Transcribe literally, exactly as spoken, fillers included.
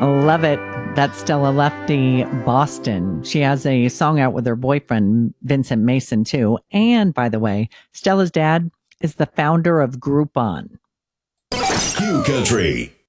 Love it. That's Stella Lefty, Boston. She has a song out with her boyfriend, Vincent Mason, too. And by the way, Stella's dad is the founder of Groupon. Q Country.